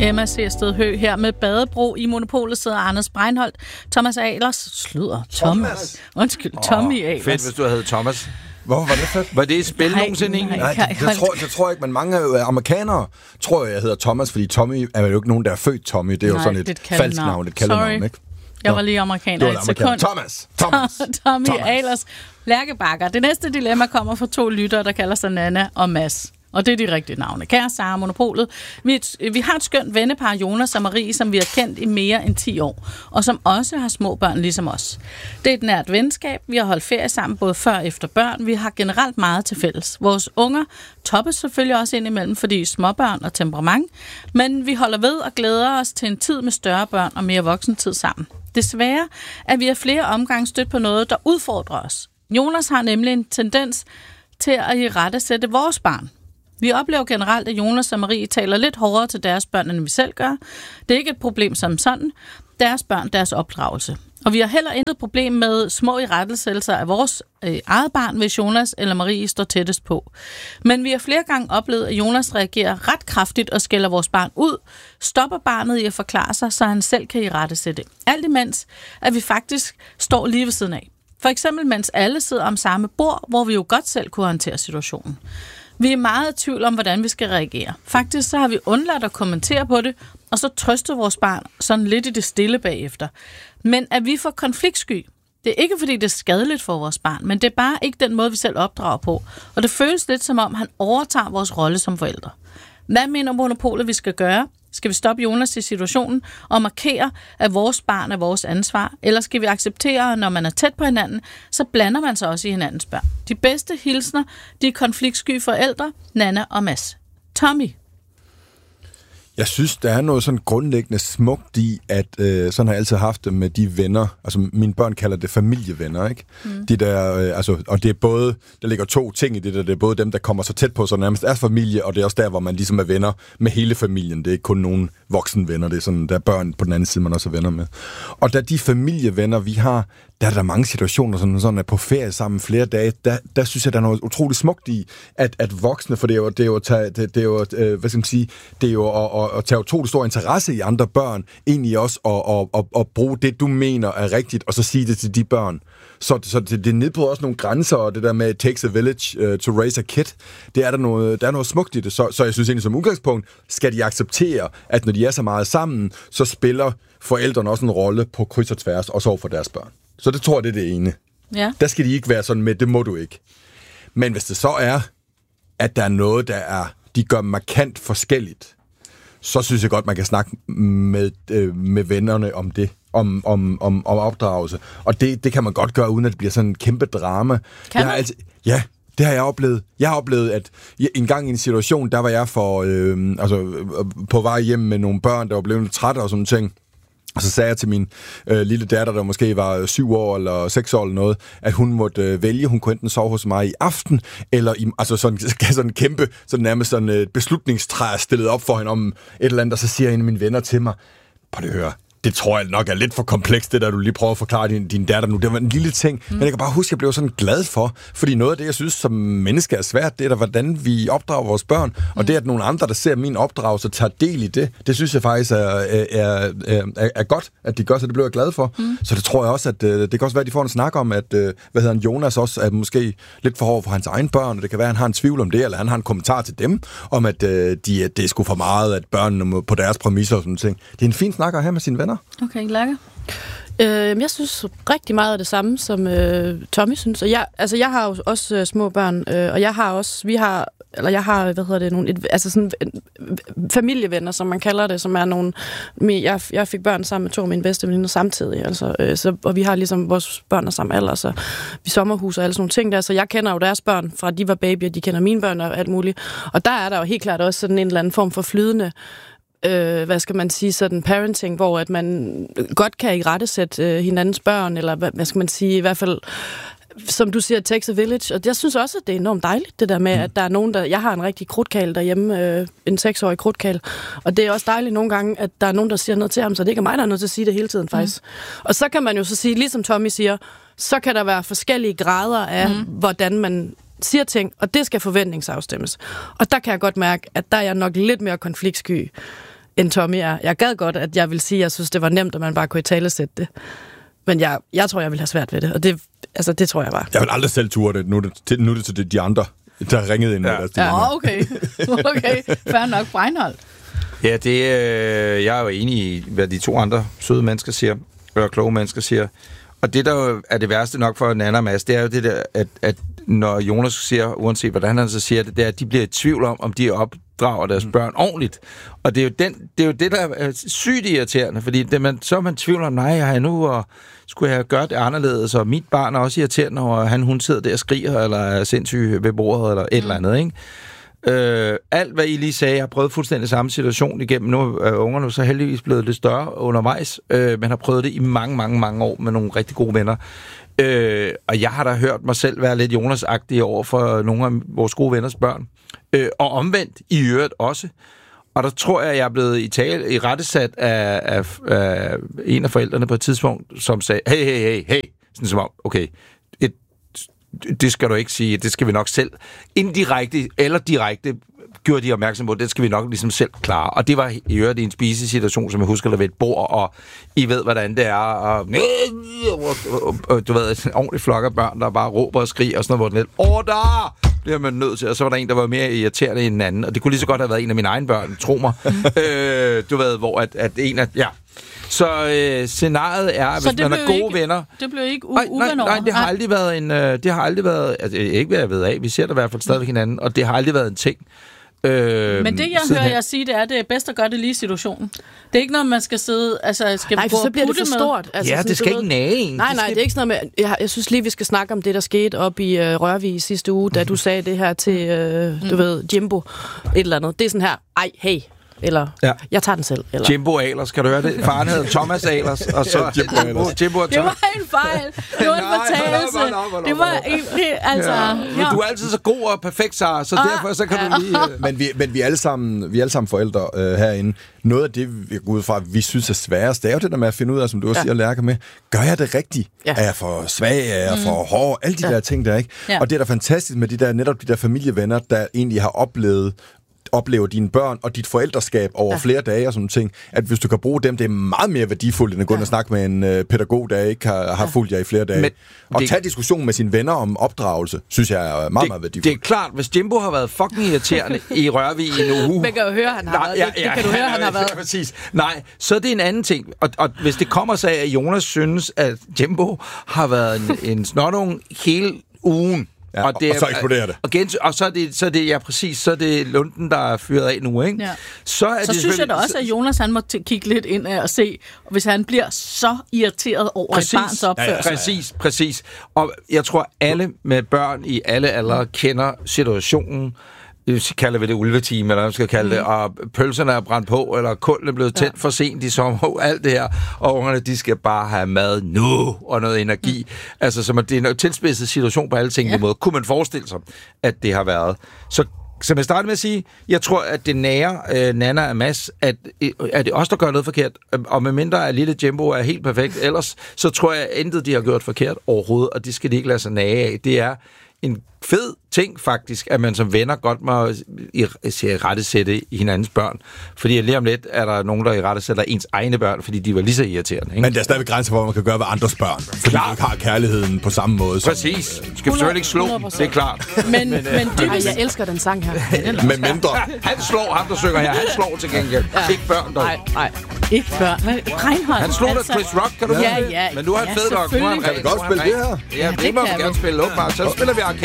Emma Sersted Høgh her med Badebro. I Monopolet sidder Anders Breinholt, Thomas Ahlers, Tommy Ahlers. Fedt, hvis du havde Thomas. Hvorfor var det fedt? Var det et spil nogensinde egentlig? Nej, det tror jeg ikke, men mange amerikanere tror jeg hedder Thomas, fordi Tommy er jo ikke nogen, der er født Tommy. Det er jo sådan et falsk navn, et kaldenavn, ikke? Jeg var lige amerikaner i et sekund. Thomas. Tommy Ahlers, Lærkebakker. Det næste dilemma kommer fra 2 lyttere, der kalder sig Nana og Mads. Og det er de rigtige navne. Kære Sara, Monopolet. Vi har et skønt vennepar, Jonas og Marie, som vi har kendt i mere end 10 år, og som også har små børn ligesom os. Det er et nært venskab. Vi har holdt ferie sammen både før og efter børn. Vi har generelt meget til fælles. Vores unger toppes selvfølgelig også indimellem, fordi småbørn og temperament, men vi holder ved og glæder os til en tid med større børn og mere voksentid sammen. Desværre er vi af flere omgange stødt på noget, der udfordrer os. Jonas har nemlig en tendens til at irettesætte vores barn. Vi oplever generelt, at Jonas og Marie taler lidt hårdere til deres børn, end vi selv gør. Det er ikke et problem som sådan. Deres børn, deres opdragelse. Og vi har heller intet problem med små irettesættelser af vores eget barn, hvis Jonas eller Marie står tættest på. Men vi har flere gange oplevet, at Jonas reagerer ret kraftigt og skælder vores barn ud, stopper barnet i at forklare sig, så han selv kan irettesætte. Alt imens, at vi faktisk står lige ved siden af. For eksempel, mens alle sidder om samme bord, hvor vi jo godt selv kunne håndtere situationen. Vi er meget i tvivl om, hvordan vi skal reagere. Faktisk så har vi undladt at kommentere på det, og så trøster vores barn sådan lidt i det stille bagefter. Men at vi får konfliktsky, det er ikke fordi det er skadeligt for vores barn, men det er bare ikke den måde, vi selv opdrager på. Og det føles lidt som om, han overtager vores rolle som forældre. Hvad mener Monopolet, vi skal gøre? Skal vi stoppe Jonas i situationen og markere, at vores barn er vores ansvar? Eller skal vi acceptere, at når man er tæt på hinanden, så blander man sig også i hinandens børn? De bedste hilsner, de er konfliktsky forældre, Nana og Mads. Tommy? Jeg synes, der er noget sådan grundlæggende smukt i, at sådan har jeg altid haft det med de venner. Altså, mine børn kalder det familievenner, ikke? De der, og det er både, der ligger 2 ting i det der. Det er både dem, der kommer så tæt på, så nærmest er familie, og det er også der, hvor man ligesom er venner med hele familien. Det er ikke kun nogle voksne venner, det er sådan, der er børn på den anden side, man også er venner med. Og da de familievenner, vi har, der er der mange situationer, sådan at på ferie sammen flere dage, der synes jeg, der er noget utroligt smukt i, at voksne, for det er jo at tage utrolig stor interesse i andre børn, egentlig også at bruge det, du mener er rigtigt, og så sige det til de børn. Så det nedbryder også nogle grænser, og det der med, it takes a village to raise a kid, der er noget smukt i det. Så jeg synes egentlig som udgangspunkt, skal de acceptere, at når de er så meget sammen, så spiller forældrene også en rolle på kryds og tværs, også over for deres børn. Så det tror jeg, det er det ene. Ja. Der skal de ikke være sådan med, det må du ikke. Men hvis det så er, at der er noget, de gør markant forskelligt, så synes jeg godt, man kan snakke med vennerne om det, om opdragelse. Og det kan man godt gøre, uden at det bliver sådan en kæmpe drama. Ja, det har jeg oplevet. Jeg har oplevet, at en gang i en situation, der var jeg på vej hjem med nogle børn, der var blevet trætte og sådan ting. Og så sagde jeg til min lille datter, der måske var 7 år eller 6 år eller noget, at hun måtte vælge, hun kunne enten sove hos mig i aften, eller sådan en kæmpe, sådan nærmest sådan et beslutningstræ stillet op for hende om et eller andet, og så siger en af mine venner til mig, prøv at høre, det tror jeg nok er lidt for komplekst, det der du lige prøver at forklare din datter nu. Det var en lille ting, men jeg kan bare huske, at jeg blev sådan glad for, fordi noget af det, jeg synes som menneske er svært, det er da, hvordan vi opdrager vores børn, og det, at nogle andre, der ser min opdragelse, tager del i det synes jeg faktisk er godt, at de gør, så det blev jeg glad for. Så det tror jeg også, at det kan også være, at de får en snak om, at Jonas også er måske lidt for hård for hans egen børn, og det kan være, at han har en tvivl om det, eller han har en kommentar til dem, om at det er sgu for meget, at børnene på deres præmisser og sådan ting. Det er en fin snak at have med sine venner. Okay, Lærke? Jeg synes rigtig meget af det samme, som Tommy synes. Og jeg har jo også små børn, og jeg har sådan familievenner, som man kalder det, som er nogle... Jeg fik børn sammen med 2 af mine bedste veninder samtidig, og vi har ligesom vores børn er samme alder, så vi sommerhuser og alle sådan nogle ting der, så jeg kender jo deres børn fra de var babyer, de kender mine børn og alt muligt. Og der er der jo helt klart også sådan en eller anden form for flydende sådan parenting, hvor at man godt kan irettesætte hinandens børn, eller hvad skal man sige, i hvert fald, som du siger, it takes a village. Og jeg synes også, at det er enormt dejligt, det der med, at der er nogen, jeg har en rigtig krudtkæl derhjemme, en 6-årig krudtkæl, og det er også dejligt nogle gange, at der er nogen, der siger noget til ham, så det ikke er mig, der er nødt til at sige det hele tiden, faktisk. Og så kan man jo så sige, ligesom Tommy siger, så kan der være forskellige grader af, hvordan man siger ting, og det skal forventningsafstemmes. Og der kan jeg godt mærke, at der er jeg nok lidt mere konfliktsky, end Tommy er. Jeg gad godt, at jeg vil sige, at jeg synes, det var nemt, at man bare kunne italesætte det. Men jeg tror, jeg vil have svært ved det, og det tror jeg bare. Jeg vil aldrig selv ture det. Nu er det til de andre, der ringede ind. Okay. Fair nok, Breinholt. Ja, jeg er jo enig i, hvad de to andre søde mennesker siger, og kloge mennesker siger. Og det, der er det værste nok for Nanna og Mads, det er jo det der, at når Jonas siger, uanset hvordan han så siger det, det er, at de bliver i tvivl om de opdrager deres børn ordentligt. Og det er jo det, der er sygt irriterende, fordi så er man tvivl om, nej, skulle jeg gøre det anderledes, og mit barn er også irriterende, og hun sidder der og skriger, eller er sindssyg ved bordet, eller et eller andet, ikke? Alt, hvad I lige sagde, jeg har prøvet fuldstændig samme situation igennem. Nu er ungerne så heldigvis blevet lidt større undervejs, men har prøvet det i mange, mange, mange år med nogle rigtig gode venner. Og jeg har da hørt mig selv være lidt Jonas-agtig over for nogle af vores gode venners børn. Og omvendt i øvrigt også. Og der tror jeg er blevet i rettesat af en af forældrene på et tidspunkt, som sagde, hey. Sådan som om, okay, det skal du ikke sige, det skal vi nok selv. Indirekte eller direkte gjorde de opmærksom på, det skal vi nok ligesom selv klare. Og det var i øvrigt i en spisesituation, som jeg husker, der ved et bord, og I ved, hvordan det er. Og du ved, en ordentlig flok af børn, der bare råber og skriger og sådan noget, hvor den lidt, der bliver man nødt til. Og så var der en, der var mere irriterende end den anden. Og det kunne lige så godt have været en af mine egne børn, tro mig. Du ved, hvor at en af... Ja. Så scenariet er, hvis man er gode venner... Det blev ikke uvenner. Nej, det har aldrig været en... Det har aldrig været... Altså, ikke hvad jeg ved af. Vi ser der i hvert fald stadigvæk hinanden, og det har aldrig været en ting. Men det, jeg hører jer sige, det er bedst at gøre det lige i situationen. Det er ikke noget, man skal sidde... Altså, skal nej, for så bliver det for stort. Altså, ja, det skal ikke nage en. Nej, det er ikke sådan noget med... Jeg synes lige, vi skal snakke om det, der skete op i Rørvig sidste uge, da du sagde det her til, du ved, Jimbo. Et eller andet. Det er sådan her, hey... Eller, jeg tager den selv. Eller. Jimbo Ahlers, kan du høre det? Faren hedder Thomas Ahlers, og så Jimbo det var en fejl. Det var en fortalelse. Det var altså... Men du er altid så god og perfekt, Sara, så derfor så kan du lige... Men vi er alle sammen forældre herinde. Noget af det, vi går ud fra, vi synes er sværest, det er jo det der med at finde ud af, som du også siger, Lærke med. Gør jeg det rigtigt? Ja. Er jeg for svag? Er jeg for hård? Alle de der ting der, ikke? Ja. Og det er da fantastisk med netop de der familievenner, der egentlig har oplever dine børn og dit forældreskab over flere dage og sådan ting, at hvis du kan bruge dem, det er meget mere værdifuldt, end at gå og snakke med en pædagog, der ikke har fulgt jer i flere dage. Og tage diskussion med sine venner om opdragelse, synes jeg er meget, meget værdifuldt. Det er klart, hvis Jimbo har været fucking irriterende i Rørvig i en uge... Man kan jo høre, han har været. Det kan du høre, han har været. Præcis. Nej, så er det en anden ting. Og hvis det kommer sig af, at Jonas synes, at Jimbo har været en snottung hele ugen, ja, og så eksploderer det. Og så er det præcis, så er det lunden, der er fyret af nu, ikke? Ja. Så synes jeg da også, at Jonas han må kigge lidt ind og se, hvis han bliver så irriteret over et barns opførsel. Præcis. Og jeg tror, alle med børn i alle aldre kender situationen. Så kalder vi det ulvetime, eller hvad man skal kalde det, og pølserne er brændt på, eller kulden er blevet tændt for sent i sommer, alt det her, og ungerne, de skal bare have mad nu, og noget energi. Altså, så det er en tilspidset situation på alle tænkelige måder. Kunne man forestille sig, at det har været. Så som jeg startede med at sige, jeg tror, at det nære Nanna og Mads, at det os, der gør noget forkert, og med mindre at lille Jimbo er helt perfekt, ellers så tror jeg, at intet de har gjort forkert overhovedet, og det skal de ikke lade sig nage af. Det er en fed ting faktisk, at man som venner godt må rettesætte i hinandens børn. Fordi lige om lidt er der nogen, der rettesætter ens egne børn, fordi de var lige så irriterende. Ikke? Men der er stadigvæk grænser for, hvad man kan gøre ved andres børn. Fordi man ikke har kærligheden på samme måde. Præcis. Du skal selvfølgelig ikke slå, det er klart. Men jeg elsker den sang her. Med mindre. Han slår ham, der synger her. Han slår til gengæld. Ikke børn dog. Nej. Ikke børn. Reinholt. Han slog da Chris Rock, kan du Ja. Men nu har han fed nok. Kan vi godt spille det her? Ja, det må vi gerne spille. Så spiller vi